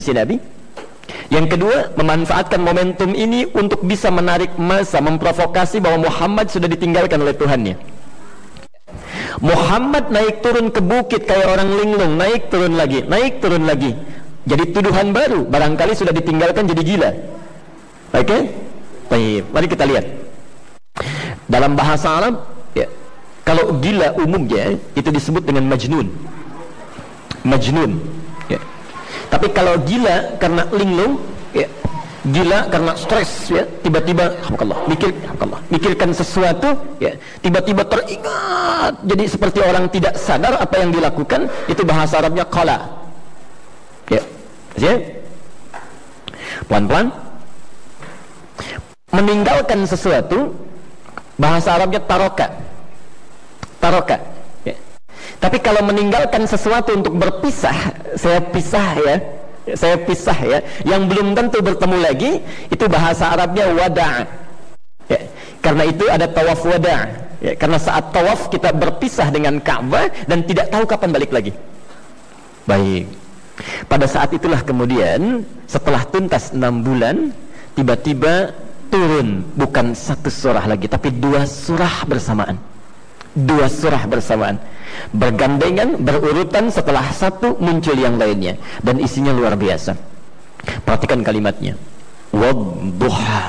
si Nabi. Yang kedua, memanfaatkan momentum ini untuk bisa menarik massa, memprovokasi bahwa Muhammad sudah ditinggalkan oleh Tuhannya. Muhammad naik turun ke bukit kayak orang linglung, naik turun lagi, naik turun lagi. Jadi tuduhan baru, barangkali sudah ditinggalkan jadi gila. Oke? Baik, mari kita lihat. Dalam bahasa Arab, ya, kalau gila umumnya itu disebut dengan majnun. Majnun, ya. Tapi kalau gila karena linglung, ya, gila karena stres, ya, tiba-tiba mikirkan sesuatu, ya, tiba-tiba teringat, jadi seperti orang tidak sadar apa yang dilakukan, itu bahasa Arabnya qala. Ya, ya. Pelan-pelan. Meninggalkan sesuatu, bahasa Arabnya taroka. Taroka. Ya. Tapi kalau meninggalkan sesuatu untuk berpisah, saya pisah ya, yang belum tentu bertemu lagi, itu bahasa Arabnya wada'. Ya. Karena itu ada tawaf wada'. Ya. Karena saat tawaf kita berpisah dengan Ka'bah dan tidak tahu kapan balik lagi. Baik. Pada saat itulah kemudian setelah tuntas 6 bulan, tiba-tiba turun bukan satu surah lagi, tapi 2 surah bersamaan. 2 surah bersamaan, bergandengan, berurutan, setelah satu muncul yang lainnya, dan isinya luar biasa. Perhatikan kalimatnya, wadduha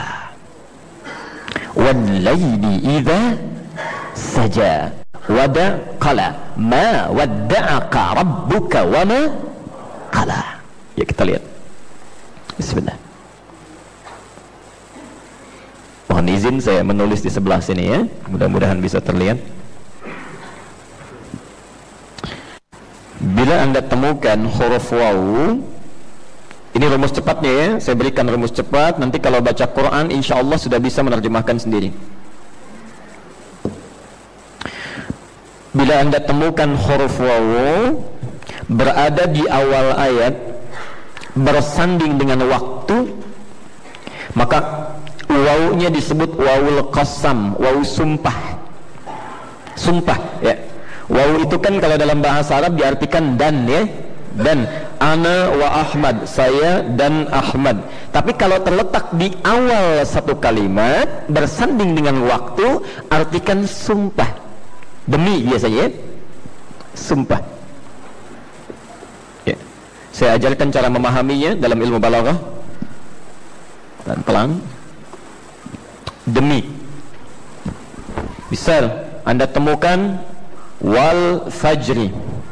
wal-laili idza saja wada qala ma wadda'aka rabbuka wa ma qala. Ya, kita lihat. Bismillah. Mohon izin saya menulis di sebelah sini, ya, mudah-mudahan bisa terlihat. Bila Anda temukan huruf waw, ini rumus cepatnya, ya, saya berikan rumus cepat. Nanti kalau baca Quran insya Allah sudah bisa menerjemahkan sendiri. Bila Anda temukan huruf waw berada di awal ayat, bersanding dengan waktu, maka wawunya disebut wawul qasam, wawu sumpah. Sumpah, ya. Wawu itu kan kalau dalam bahasa Arab diartikan dan, ya. Dan ana wa Ahmad, saya dan Ahmad. Tapi kalau terletak di awal satu kalimat bersanding dengan waktu, artikan sumpah. Demi biasanya, ya. Sumpah. Ya. Saya ajarkan cara memahaminya dalam ilmu balaghah. Pelan-pelan. Demi. Misal Anda temukan wal fajri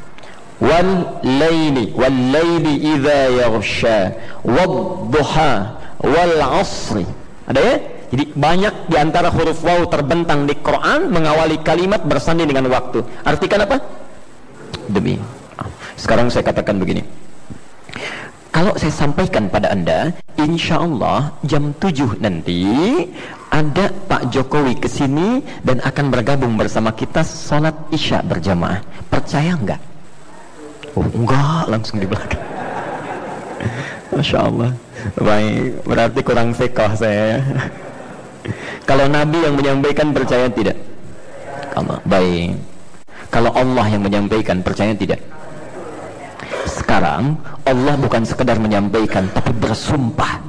wal laili idza yaghsha wadduha wal asri. Ada, ya? Jadi banyak di antara huruf waw terbentang di Quran mengawali kalimat bersanding dengan waktu. Artikan apa? Demi. Sekarang saya katakan begini. Kalau saya sampaikan pada Anda, insya Allah jam 7 nanti ada Pak Jokowi kesini dan akan bergabung bersama kita salat Isya berjamaah. Percaya enggak? Oh enggak, langsung di belakang. Masya Allah. Baik, berarti kurang fiqh saya. Kalau Nabi yang menyampaikan, percaya tidak? Baik. Kalau Allah yang menyampaikan, percaya tidak? Sekarang Allah bukan sekedar menyampaikan, tapi bersumpah.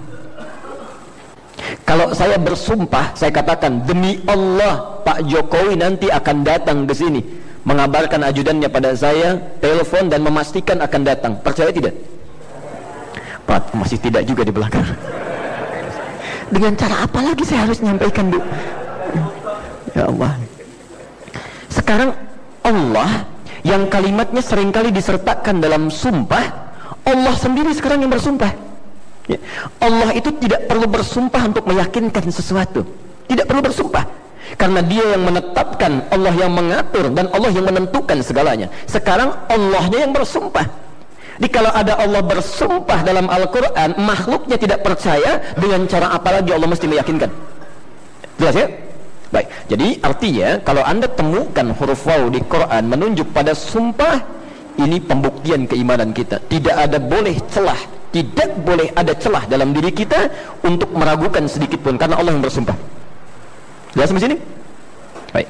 Kalau saya bersumpah, saya katakan demi Allah Pak Jokowi nanti akan datang ke sini, mengabarkan ajudannya pada saya, telepon dan memastikan akan datang. Percaya tidak? Pak, masih tidak juga di belakang. Dengan cara apa lagi saya harus menyampaikan, Bu? Ya Allah. Sekarang Allah yang kalimatnya seringkali disertakan dalam sumpah, Allah sendiri sekarang yang bersumpah. Ya. Allah itu tidak perlu bersumpah untuk meyakinkan sesuatu, tidak perlu bersumpah, karena Dia yang menetapkan, Allah yang mengatur, dan Allah yang menentukan segalanya. Sekarang Allahnya yang bersumpah. Jadi kalau ada Allah bersumpah dalam Al-Quran, makhluknya tidak percaya, dengan cara apa lagi Allah mesti meyakinkan? Jelas, ya? Baik, jadi artinya kalau Anda temukan huruf waw di Quran menunjuk pada sumpah, ini pembuktian keimanan kita. Tidak ada boleh celah, tidak boleh ada celah dalam diri kita untuk meragukan sedikit pun, karena Allah yang bersumpah. Jelas sampai sini? Baik.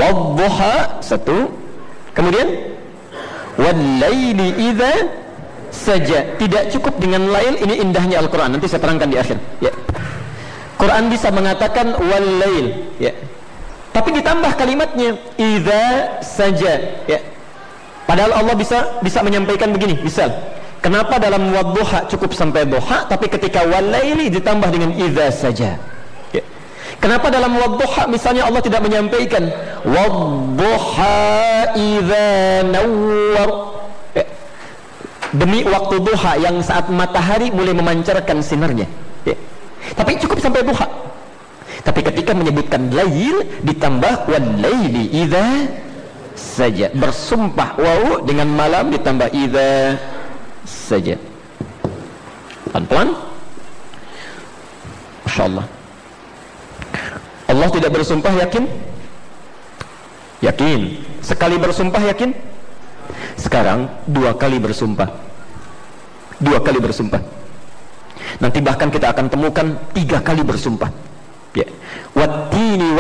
Wadduha, satu. Kemudian wal laili idza saja. Tidak cukup dengan lail. Ini indahnya Al-Quran, nanti saya terangkan di akhir ya. Quran bisa mengatakan wal lail ya, tapi ditambah kalimatnya idza saja ya. Padahal Allah bisa menyampaikan begini, misal kenapa dalam wadduha cukup sampai duha, tapi ketika wal laili ditambah dengan idza saja ya. Kenapa dalam wadduha misalnya Allah tidak menyampaikan wadduha idza nawwar ya, demi waktu duha yang saat matahari mulai memancarkan sinarnya ya. Tapi cukup sampai duha. Tapi ketika menyebutkan lail ditambah wal laili idza saja, bersumpah waw dengan malam ditambah idza saja. Pelan-pelan. Masyaallah. Allah tidak bersumpah, yakin? Yakin. Sekali bersumpah, yakin? Sekarang 2 kali bersumpah. 2 kali bersumpah. Nanti bahkan kita akan temukan 3 kali bersumpah ya. Wattini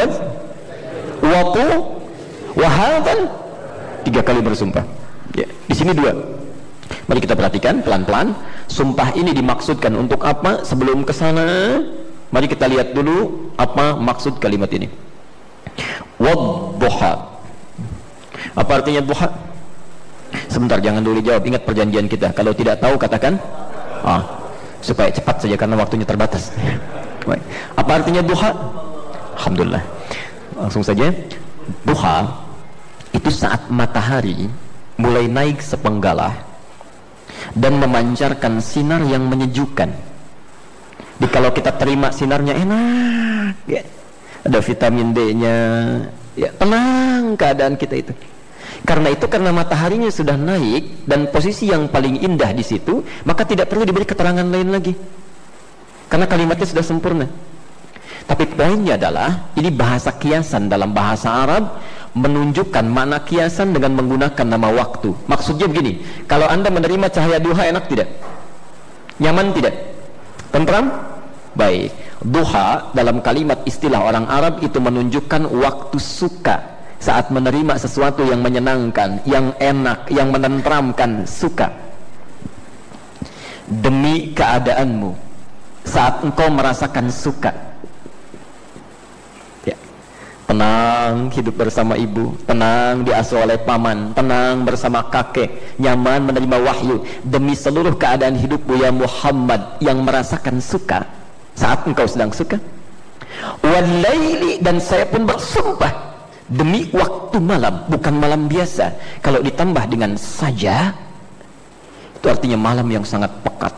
watu wahadhan, 3 kali bersumpah ya. Di sini 2. Mari kita perhatikan pelan-pelan. Sumpah ini dimaksudkan untuk apa? Sebelum ke sana, mari kita lihat dulu apa maksud kalimat ini. Wadduha. Apa artinya duha? Sebentar, jangan dulu jawab. Ingat perjanjian kita. Kalau tidak tahu katakan supaya cepat saja karena waktunya terbatas. Baik. Apa artinya duha? Alhamdulillah. Langsung saja. Duha itu saat matahari mulai naik sepenggalah dan memancarkan sinar yang menyejukkan. Jadi kalau kita terima sinarnya enak ya. Ada vitamin D-nya ya, tenang keadaan kita itu. Karena mataharinya sudah naik dan posisi yang paling indah di situ, maka tidak perlu diberi keterangan lain lagi. Karena kalimatnya sudah sempurna. Tapi poinnya adalah ini bahasa kiasan. Dalam bahasa Arab menunjukkan makna kiasan dengan menggunakan nama waktu. Maksudnya begini, kalau Anda menerima cahaya duha enak tidak? Nyaman tidak? Tentram? Baik. Duha dalam kalimat istilah orang Arab itu menunjukkan waktu suka. Saat menerima sesuatu yang menyenangkan, yang enak, yang menenteramkan, suka. Demi keadaanmu, saat engkau merasakan suka ya, tenang hidup bersama ibu, tenang diasuh oleh paman, tenang bersama kakek, nyaman menerima wahyu, demi seluruh keadaan hidupmu ya Muhammad yang merasakan suka saat engkau sedang suka. Walaili, dan saya pun bersumpah demi waktu malam, bukan malam biasa. Kalau ditambah dengan saja, itu artinya malam yang sangat pekat,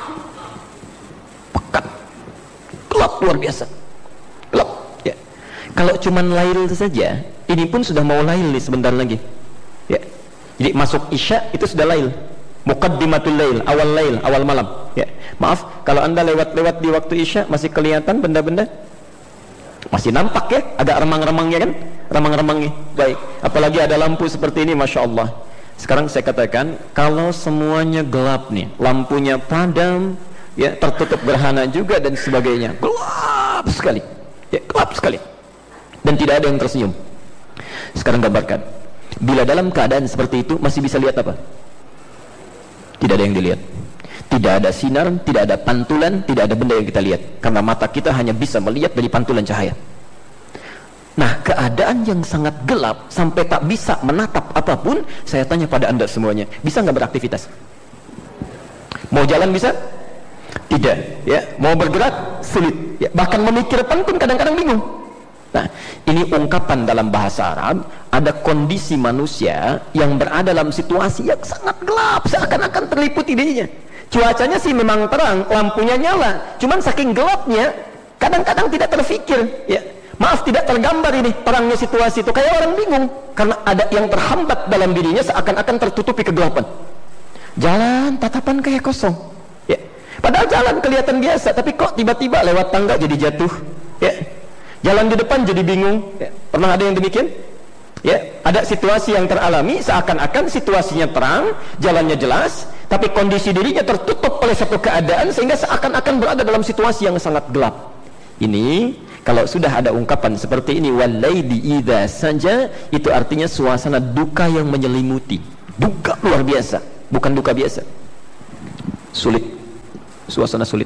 gelap luar biasa, gelap ya. Kalau cuman lail saja, ini pun sudah mau lail nih sebentar lagi ya. Jadi masuk isya itu sudah lail, muqaddimatul lail, awal malam ya. Maaf kalau Anda lewat di waktu isya masih kelihatan benda-benda, masih nampak ya, ada remang-remangnya kan, remang-remangnya. Baik, apalagi ada lampu seperti ini, Masya Allah. Sekarang saya katakan, kalau semuanya gelap nih, lampunya padam ya, tertutup gerhana juga dan sebagainya, gelap sekali ya, gelap sekali, dan tidak ada yang tersenyum. Sekarang gambarkan, bila dalam keadaan seperti itu masih bisa lihat apa? Tidak ada yang dilihat, tidak ada sinar, tidak ada pantulan, tidak ada benda yang kita lihat, karena mata kita hanya bisa melihat dari pantulan cahaya. Nah, keadaan yang sangat gelap sampai tak bisa menatap apapun, saya tanya pada Anda semuanya, bisa nggak beraktivitas? Mau jalan bisa? Tidak ya. Mau bergerak? Sulit ya. Bahkan memikirkan pun kadang-kadang bingung. Nah, ini ungkapan dalam bahasa Arab, ada kondisi manusia yang berada dalam situasi yang sangat gelap, seakan-akan terliputi dirinya. Cuacanya sih memang terang, lampunya nyala, cuman saking gelapnya kadang-kadang tidak terfikir ya. Maaf, tidak tergambar ini terangnya situasi itu, kayak orang bingung karena ada yang terhambat dalam dirinya, seakan-akan tertutupi kegelapan. Jalan tatapan kayak kosong ya. Padahal jalan kelihatan biasa, tapi kok tiba-tiba lewat tangga jadi jatuh ya. Jalan di depan jadi bingung ya. Pernah ada yang demikian? Ya, ada situasi yang teralami seakan-akan situasinya terang, jalannya jelas, tapi kondisi dirinya tertutup oleh satu keadaan sehingga seakan-akan berada dalam situasi yang sangat gelap. Ini kalau sudah ada ungkapan seperti ini, walaili idza saja, itu artinya suasana duka yang menyelimuti, duka luar biasa, bukan duka biasa. Sulit, suasana sulit.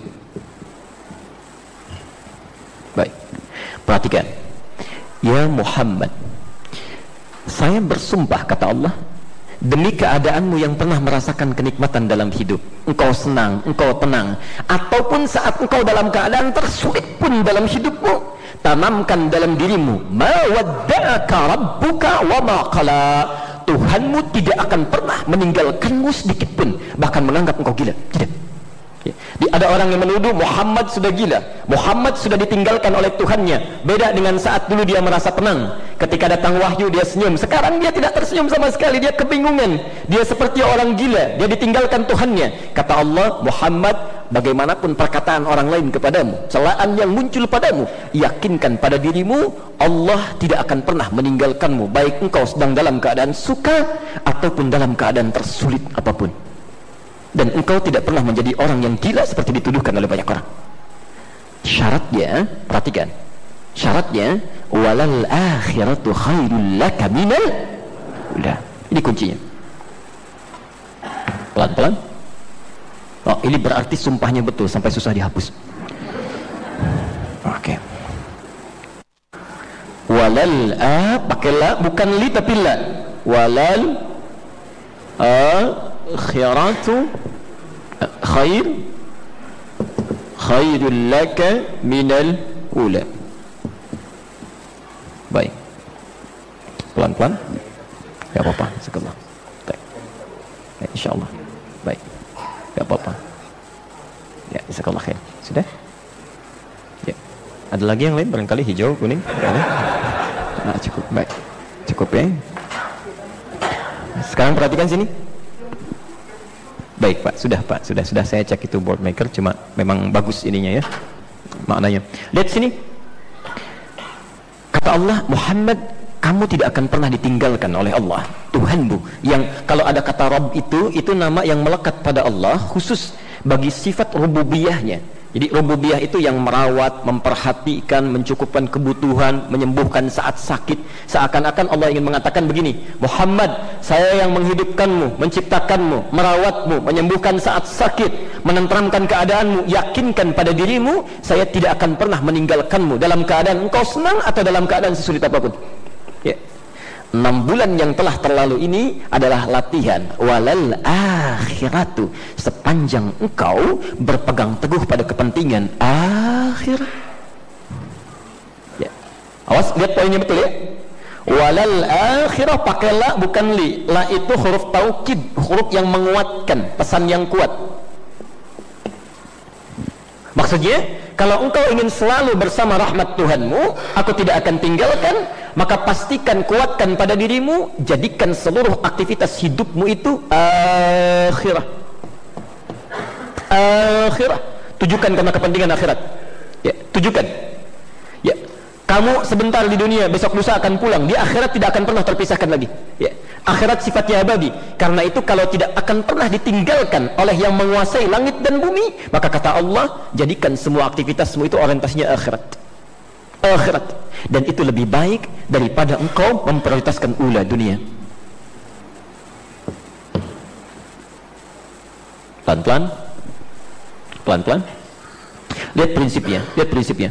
Baik, perhatikan. Ya Muhammad, saya bersumpah, kata Allah, demi keadaanmu yang pernah merasakan kenikmatan dalam hidup, engkau senang, engkau tenang, ataupun saat engkau dalam keadaan tersulit pun dalam hidupmu, tanamkan dalam dirimu ma wadda'aka rabbuka wa ma qala. Tuhanmu tidak akan pernah meninggalkanmu sedikit pun, bahkan menganggap engkau gila. Tidak. Ada orang yang menuduh Muhammad sudah gila, Muhammad sudah ditinggalkan oleh Tuhannya. Beda dengan saat dulu dia merasa tenang, ketika datang wahyu dia senyum. Sekarang dia tidak tersenyum sama sekali, dia kebingungan, dia seperti orang gila, dia ditinggalkan Tuhannya. Kata Allah, Muhammad, bagaimanapun perkataan orang lain kepadamu, celaan yang muncul padamu, yakinkan pada dirimu, Allah tidak akan pernah meninggalkanmu, baik engkau sedang dalam keadaan suka ataupun dalam keadaan tersulit apapun. Dan engkau tidak pernah menjadi orang yang gila seperti dituduhkan oleh banyak orang. Syaratnya, perhatikan, syaratnya walal akhiratu khairul laka minal. Udah, ini kuncinya. Pelan-pelan. Oh, ini berarti sumpahnya betul sampai susah dihapus. Oke. Walal pakai la, bukan li tapi la. Walal akhiratu khairul laka minal ula. Baik, pelan-pelan, gak apa-apa, sekelah. Baik, insyaallah. Baik, gak apa-apa. Ya, sekelah khair. Sudah? Ya. Ada lagi yang lain barangkali hijau, kuning? Nah, cukup. Baik, cukup ya. Sekarang perhatikan sini. Baik Pak, sudah saya cek itu board maker, cuma memang bagus ininya ya, maknanya. Lihat sini, kata Allah, Muhammad, kamu tidak akan pernah ditinggalkan oleh Allah Tuhanmu, yang kalau ada kata Rabb itu nama yang melekat pada Allah khusus bagi sifat rububiyahnya. Jadi rububiyah itu yang merawat, memperhatikan, mencukupkan kebutuhan, menyembuhkan saat sakit. Seakan-akan Allah ingin mengatakan begini, Muhammad, saya yang menghidupkanmu, menciptakanmu, merawatmu, menyembuhkan saat sakit, menenteramkan keadaanmu. Yakinkan pada dirimu, saya tidak akan pernah meninggalkanmu dalam keadaan engkau senang atau dalam keadaan sesulit apapun. Ya. 6 bulan yang telah terlalu ini adalah latihan. Walal akhiratu, sepanjang engkau berpegang teguh pada kepentingan akhir. Ya. Awas, lihat poinnya betul ya. Walal akhirah pakai la bukan li. La itu huruf taukid, huruf yang menguatkan, pesan yang kuat. Maksudnya, kalau engkau ingin selalu bersama rahmat Tuhanmu, aku tidak akan tinggalkan, maka pastikan, kuatkan pada dirimu, jadikan seluruh aktivitas hidupmu itu akhirah. Akhirah. Tujukan karena kepentingan akhirat. Ya, tujukan. Ya. Kamu sebentar di dunia, besok lusa akan pulang. Di akhirat tidak akan pernah terpisahkan lagi. Ya. Akhirat sifatnya abadi. Karena itu kalau tidak akan pernah ditinggalkan oleh yang menguasai langit dan bumi, maka kata Allah, jadikan semua aktivitasmu itu orientasinya akhirat. Akhirat. Dan itu lebih baik daripada engkau memprioritaskan ula dunia. Pelan-pelan. Pelan-pelan. Lihat prinsipnya, lihat prinsipnya.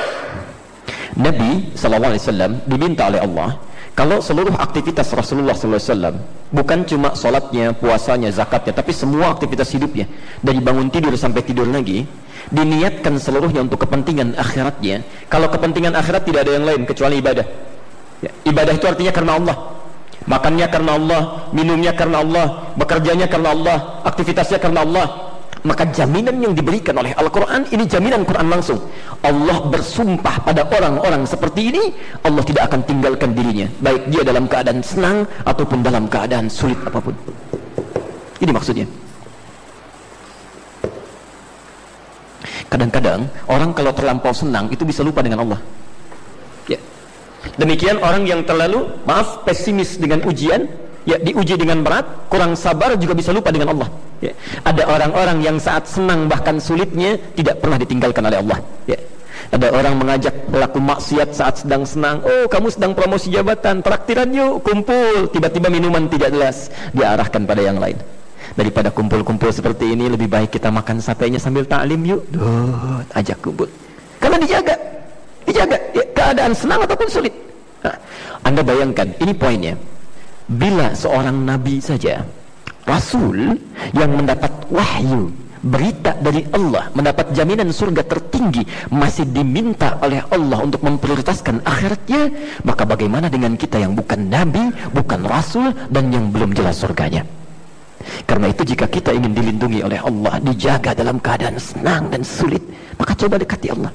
Nabi SAW diminta oleh Allah, kalau seluruh aktivitas Rasulullah SAW, bukan cuma sholatnya, puasanya, zakatnya, tapi semua aktivitas hidupnya, dari bangun tidur sampai tidur lagi, diniatkan seluruhnya untuk kepentingan akhiratnya. Kalau kepentingan akhirat tidak ada yang lain kecuali ibadah. Ya, ibadah itu artinya karena Allah. Makannya karena Allah, minumnya karena Allah, bekerjanya karena Allah, aktivitasnya karena Allah. Maka jaminan yang diberikan oleh Al-Quran, ini jaminan Quran langsung. Allah bersumpah pada orang-orang seperti ini, Allah tidak akan tinggalkan dirinya, baik dia dalam keadaan senang ataupun dalam keadaan sulit apapun. Ini maksudnya. Kadang-kadang orang kalau terlampau senang itu bisa lupa dengan Allah. Ya. Demikian orang yang terlalu pesimis dengan ujian, ya, diuji dengan berat, kurang sabar juga bisa lupa dengan Allah. Ya. Ada orang-orang yang saat senang bahkan sulitnya tidak pernah ditinggalkan oleh Allah. Ya. Ada orang mengajak pelaku maksiat saat sedang senang, oh kamu sedang promosi jabatan, traktiran yuk, kumpul, tiba-tiba minuman tidak jelas, diarahkan pada yang lain. Daripada kumpul-kumpul seperti ini, lebih baik kita makan satenya sambil ta'lim yuk. Ajak kumpul. Karena dijaga ya, keadaan senang ataupun sulit. Anda bayangkan, ini poinnya. Bila seorang nabi saja, rasul yang mendapat wahyu, berita dari Allah, mendapat jaminan surga tertinggi, masih diminta oleh Allah untuk memprioritaskan akhiratnya, maka bagaimana dengan kita yang bukan nabi, bukan rasul, dan yang belum jelas surganya? Karena itu jika kita ingin dilindungi oleh Allah, dijaga dalam keadaan senang dan sulit, maka coba dekati Allah.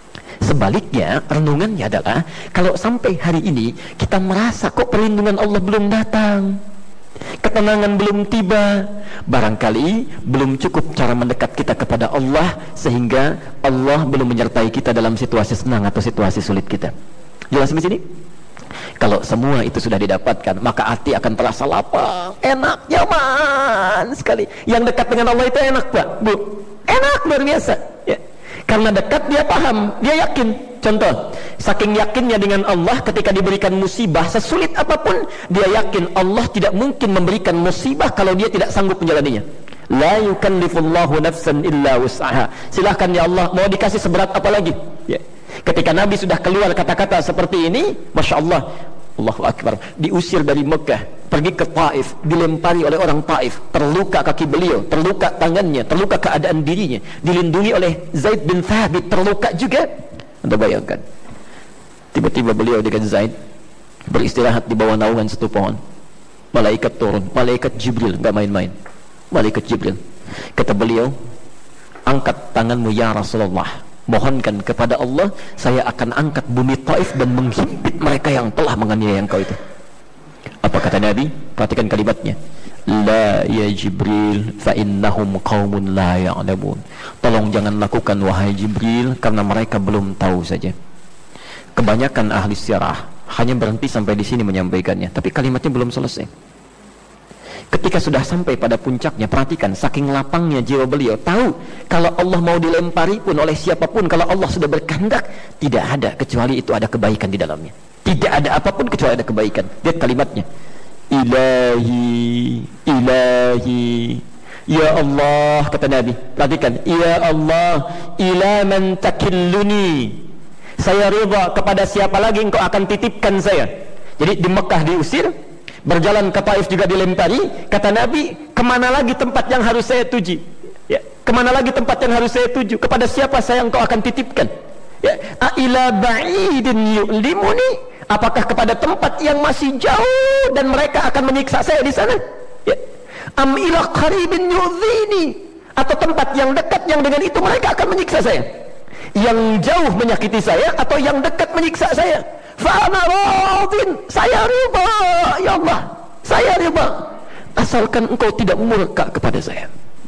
Sebaliknya, renungannya adalah kalau sampai hari ini kita merasa kok perlindungan Allah belum datang, ketenangan belum tiba, barangkali belum cukup cara mendekat kita kepada Allah sehingga Allah belum menyertai kita dalam situasi senang atau situasi sulit kita. Jelas di sini? Kalau semua itu sudah didapatkan, maka hati akan terasa lapang, enak, nyaman sekali. Yang dekat dengan Allah itu enak, Pak, Bu. Enak luar biasa. Ya. Karena dekat, dia paham, dia yakin. Contoh, saking yakinnya dengan Allah, ketika diberikan musibah sesulit apapun, dia yakin Allah tidak mungkin memberikan musibah kalau dia tidak sanggup menjalaninya. La yukallifullahu nafsan illa wus'aha. Silahkan ya Allah, mau dikasih seberat apa lagi? Ya. Ketika Nabi sudah keluar kata-kata seperti ini, Masya Allah, Allahu Akbar, diusir dari Mekah, pergi ke Taif, dilempari oleh orang Taif, terluka kaki beliau, terluka tangannya, terluka keadaan dirinya, dilindungi oleh Zaid bin Thabit, terluka juga. Anda bayangkan, tiba-tiba beliau dengan Zaid beristirahat di bawah naungan satu pohon, malaikat turun, malaikat Jibril, gak main-main, malaikat Jibril, kata beliau, angkat tanganmu ya Rasulullah, mohonkan kepada Allah, saya akan angkat bumi Taif dan menghimpit mereka yang telah menganiaya engkau itu. Apa kata Nabi? Perhatikan kalimatnya, la ya Jibril fa innahum qaumun la ya'lamun. Tolong jangan lakukan wahai Jibril, karena mereka belum tahu saja. Kebanyakan ahli sirah hanya berhenti sampai di sini menyampaikannya, tapi kalimatnya belum selesai. Ketika sudah sampai pada puncaknya, perhatikan, saking lapangnya jiwa beliau, tahu kalau Allah mau dilempari pun oleh siapapun, kalau Allah sudah berkehendak, tidak ada kecuali itu ada kebaikan di dalamnya. Tidak ada apapun kecuali ada kebaikan. Lihat kalimatnya, Ilahi, Ilahi, ya Allah, kata Nabi. Perhatikan, ya Allah, ila man takilluni, saya ridha kepada siapa lagi engkau akan titipkan saya. Jadi di Mekah diusir, berjalan ke Taif juga dilempari, kata Nabi, kemana lagi tempat yang harus saya tuju? Ya, kemana lagi tempat yang harus saya tuju? Kepada siapa saya engkau akan titipkan? Ya, ila ba'idin yu'limuni, apakah kepada tempat yang masih jauh dan mereka akan menyiksa saya di sana? Ya, am ila qaribin yu'dhini, atau tempat yang dekat yang dengan itu mereka akan menyiksa saya? Yang jauh menyakiti saya atau yang dekat menyiksa saya? Fa'ana radin, saya riba ya Allah, saya riba asalkan engkau tidak murka kepada saya,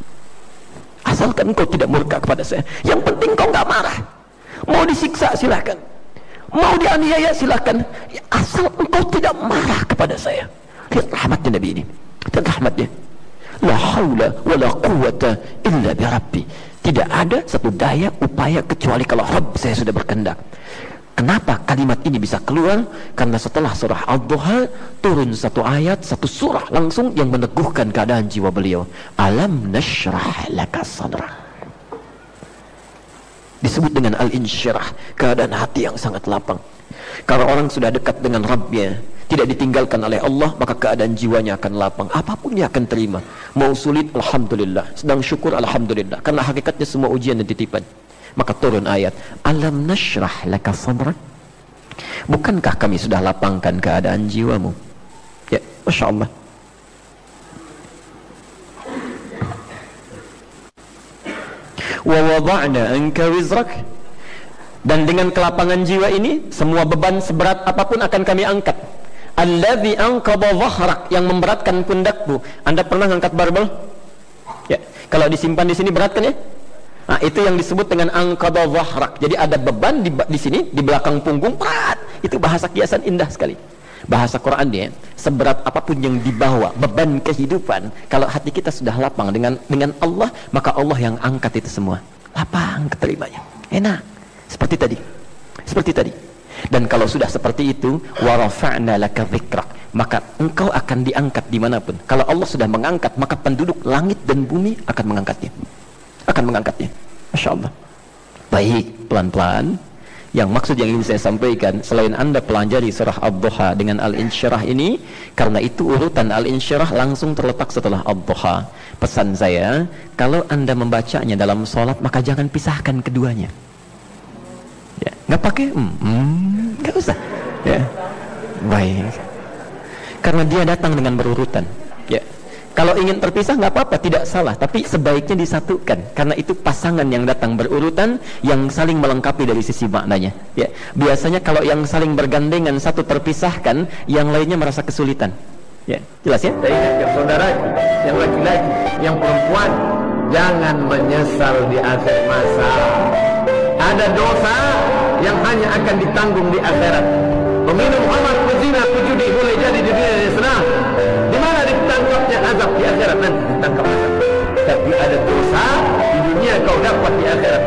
asalkan engkau tidak murka kepada saya. Yang penting engkau gak marah, mau disiksa silahkan, mau dianiaya silahkan, asal engkau tidak marah kepada saya. Lihat rahmatnya Nabi ini, lihat rahmatnya, la hawla wa la quwata illa bi Rabbi. Tidak ada satu daya upaya kecuali kalau Rabb saya sudah berkehendak. Kenapa kalimat ini bisa keluar? Karena setelah surah Ad-Duha turun satu ayat, satu surah langsung yang meneguhkan keadaan jiwa beliau. Alam nashrah laka sadrak. Disebut dengan al-insyirah, keadaan hati yang sangat lapang. Kalau orang sudah dekat dengan Rabbnya, tidak ditinggalkan oleh Allah, maka keadaan jiwanya akan lapang. Apapun dia akan terima. Mau sulit, alhamdulillah. Sedang syukur, alhamdulillah. Karena hakikatnya semua ujian dan titipan. Maka turun ayat, alam nashrah laka sadrak. Bukankah kami sudah lapangkan keadaan jiwamu? Ya, Masya Allah. Wa wada'na anka wizrak. Dan dengan kelapangan jiwa ini, semua beban seberat apapun akan kami angkat. Alladzi anqadha dhahrak, yang memberatkan pundakmu. Anda pernah angkat barbel? Ya, kalau disimpan di sini berat kan ya? Nah, itu yang disebut dengan anqadha dhahrak. Jadi ada beban di sini, di belakang punggung, berat. Itu bahasa kiasan indah sekali. Bahasa Quran dia, seberat apapun yang dibawa, beban kehidupan, kalau hati kita sudah lapang dengan Allah, maka Allah yang angkat itu semua. Lapang keterimanya. Enak. Seperti tadi. Seperti tadi. Dan kalau sudah seperti itu, wa rafa'na laka dzikrak, maka engkau akan diangkat dimanapun. Kalau Allah sudah mengangkat, maka penduduk langit dan bumi akan mengangkatnya. Masya Allah. Baik, pelan-pelan. Yang maksud yang ingin saya sampaikan, selain Anda pelajari surah Ad-Duha dengan Al-Insyirah ini, karena itu urutan Al-Insyirah langsung terletak setelah Ad-Duha. Pesan saya, kalau Anda membacanya dalam sholat, maka jangan pisahkan keduanya. Ya, nggak pakai, nggak usah. Ya, baik. Karena dia datang dengan berurutan. Ya. Kalau ingin terpisah nggak apa-apa, tidak salah, tapi sebaiknya disatukan karena itu pasangan yang datang berurutan yang saling melengkapi dari sisi maknanya. Ya, biasanya kalau yang saling bergandengan satu terpisahkan, yang lainnya merasa kesulitan. Ya, jelas ya? Saya ingatkan saudaraku, yang laki-laki, yang perempuan, jangan menyesal di akhir masa. Ada dosa yang hanya akan ditanggung di akhirat. Meminum khamar, berzina, berjudi boleh jadi di dunia yang senang. Di mana ditangkapnya azab di akhirat, nanti ditangkap azab. Tapi ada dosa di dunia kau dapat di akhirat.